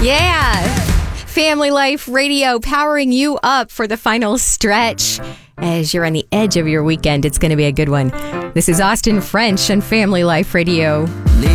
Yeah. Family Life Radio powering you up for the final stretch. As you're on the edge of your weekend, it's going to be a good one. This is Austin French on Family Life Radio.